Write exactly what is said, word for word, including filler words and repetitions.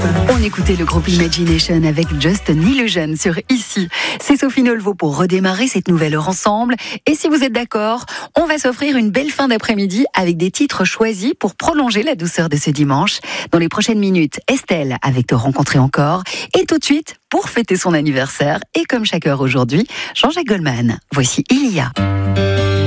On écoutait le groupe Imagination avec Just an Illusion sur Ici. C'est Sophie Nolvo pour redémarrer cette nouvelle heure ensemble. Et si vous êtes d'accord, on va s'offrir une belle fin d'après-midi avec des titres choisis pour prolonger la douceur de ce dimanche. Dans les prochaines minutes, Estelle avec Te rencontrer encore. Et tout de suite, pour fêter son anniversaire, et comme chaque heure aujourd'hui, Jean-Jacques Goldman. Voici Il y a.